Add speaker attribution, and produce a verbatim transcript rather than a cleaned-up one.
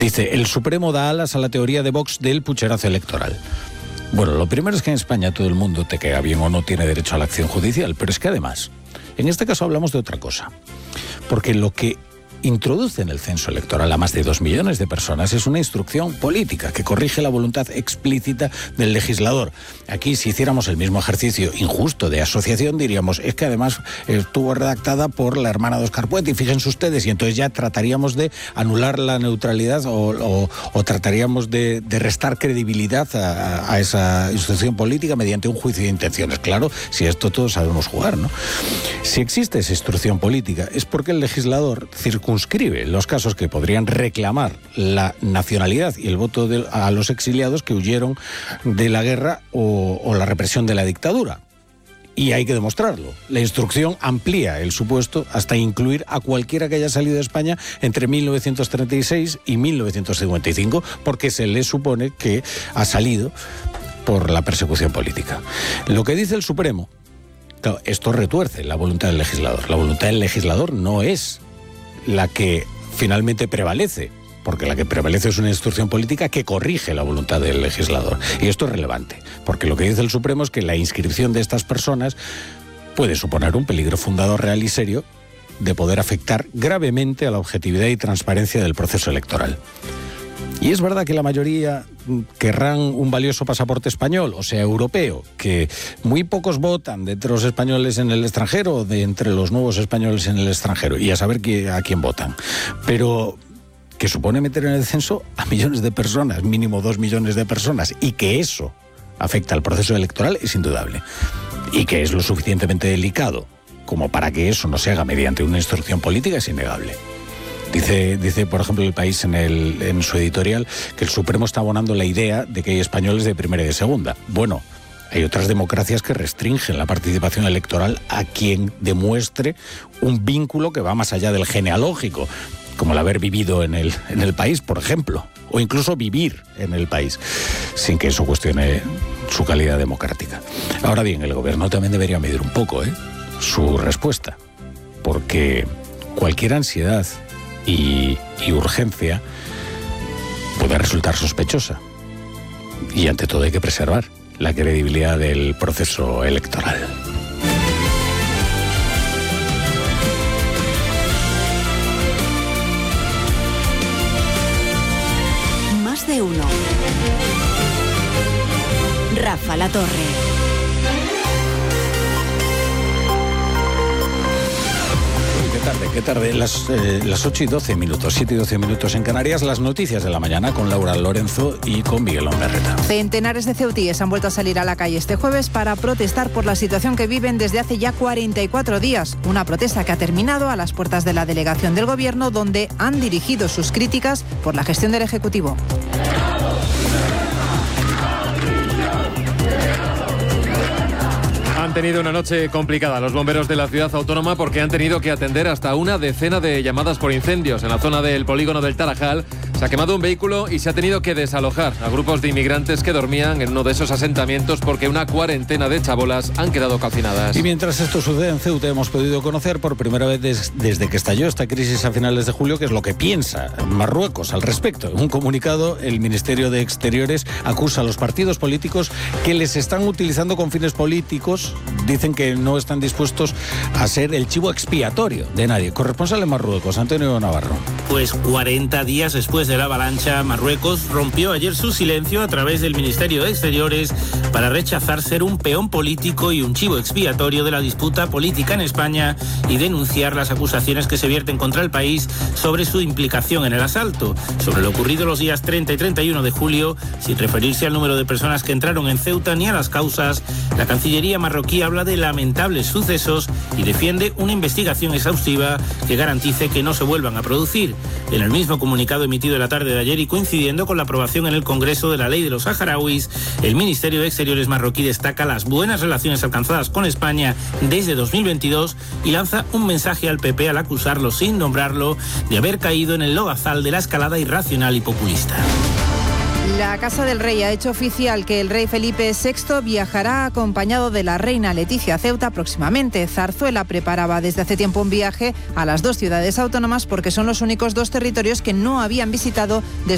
Speaker 1: Dice, el Supremo da alas a la teoría de Vox del pucherazo electoral. Bueno, lo primero es que en España todo el mundo, te caiga bien o no, tiene derecho a la acción judicial, pero es que además, en este caso hablamos de otra cosa, porque lo que introduce en el censo electoral a más de dos millones de personas es una instrucción política que corrige la voluntad explícita del legislador. Aquí, si hiciéramos el mismo ejercicio injusto de asociación, diríamos, es que además estuvo redactada por la hermana de Óscar Puente, y fíjense ustedes, y entonces ya trataríamos de anular la neutralidad o, o, o trataríamos de, de restar credibilidad a, a esa instrucción política mediante un juicio de intenciones. Claro, si esto todos sabemos jugar, ¿no? Si existe esa instrucción política es porque el legislador circunscribe los casos que podrían reclamar la nacionalidad y el voto de, a los exiliados que huyeron de la guerra o, o la represión de la dictadura. Y hay que demostrarlo. La instrucción amplía el supuesto hasta incluir a cualquiera que haya salido de España entre mil novecientos treinta y seis y mil novecientos cincuenta y cinco, porque se le supone que ha salido por la persecución política. Lo que dice el Supremo, claro, esto retuerce la voluntad del legislador. La voluntad del legislador no es la que finalmente prevalece, porque la que prevalece es una instrucción política que corrige la voluntad del legislador. Y esto es relevante, porque lo que dice el Supremo es que la inscripción de estas personas puede suponer un peligro fundado, real y serio de poder afectar gravemente a la objetividad y transparencia del proceso electoral. Y es verdad que la mayoría querrán un valioso pasaporte español, o sea, europeo, que muy pocos votan de entre los españoles en el extranjero o de entre los nuevos españoles en el extranjero, y a saber qué, a quién votan. Pero que supone meter en el censo a millones de personas, mínimo dos millones de personas, y que eso afecta al proceso electoral es indudable. Y que es lo suficientemente delicado como para que eso no se haga mediante una instrucción política es innegable. Dice, dice, por ejemplo, El País en, el, en su editorial que el Supremo está abonando la idea de que hay españoles de primera y de segunda. Bueno, hay otras democracias que restringen la participación electoral a quien demuestre un vínculo que va más allá del genealógico, como el haber vivido en el, en el país, por ejemplo, o incluso vivir en el país, sin que eso cuestione su calidad democrática. Ahora bien, el gobierno también debería medir un poco, ¿eh?, su respuesta, porque cualquier ansiedad Y, y urgencia puede resultar sospechosa. Y ante todo hay que preservar la credibilidad del proceso electoral.
Speaker 2: Más de uno. Rafa La Torre.
Speaker 1: Tarde, qué tarde, las, eh, las ocho y doce minutos, siete y doce minutos en Canarias, las noticias de la mañana con Laura Lorenzo y con Miguel Ondarreta.
Speaker 3: Centenares de ceutíes han vuelto a salir a la calle este jueves para protestar por la situación que viven desde hace ya cuarenta y cuatro días. Una protesta que ha terminado a las puertas de la delegación del Gobierno, donde han dirigido sus críticas por la gestión del Ejecutivo.
Speaker 4: Han tenido una noche complicada los bomberos de la ciudad autónoma porque han tenido que atender hasta una decena de llamadas por incendios. En la zona del polígono del Tarajal se ha quemado un vehículo y se ha tenido que desalojar a grupos de inmigrantes que dormían en uno de esos asentamientos porque una cuarentena de chabolas han quedado calcinadas.
Speaker 1: Y mientras esto sucede en Ceuta, hemos podido conocer por primera vez des, desde que estalló esta crisis a finales de julio qué es lo que piensa Marruecos al respecto. En un comunicado, el Ministerio de Exteriores acusa a los partidos políticos que les están utilizando con fines políticos. Dicen que no están dispuestos a ser el chivo expiatorio de nadie. Corresponsal en Marruecos, Antonio Navarro.
Speaker 5: Pues cuarenta días después de la avalancha, Marruecos rompió ayer su silencio a través del Ministerio de Exteriores para rechazar ser un peón político y un chivo expiatorio de la disputa política en España y denunciar las acusaciones que se vierten contra el país sobre su implicación en el asalto. Sobre lo ocurrido los días treinta y treinta y uno de julio, sin referirse al número de personas que entraron en Ceuta ni a las causas, la Cancillería marroquí habla de lamentables sucesos y defiende una investigación exhaustiva que garantice que no se vuelvan a producir. En el mismo comunicado emitido la tarde de ayer y coincidiendo con la aprobación en el Congreso de la Ley de los Saharauis, el Ministerio de Exteriores marroquí destaca las buenas relaciones alcanzadas con España desde dos mil veintidós y lanza un mensaje al P P al acusarlo, sin nombrarlo, de haber caído en el lodazal de la escalada irracional y populista.
Speaker 3: La Casa del Rey ha hecho oficial que el rey Felipe sexto viajará acompañado de la reina Leticia a Ceuta próximamente. Zarzuela preparaba desde hace tiempo un viaje a las dos ciudades autónomas porque son los únicos dos territorios que no habían visitado desde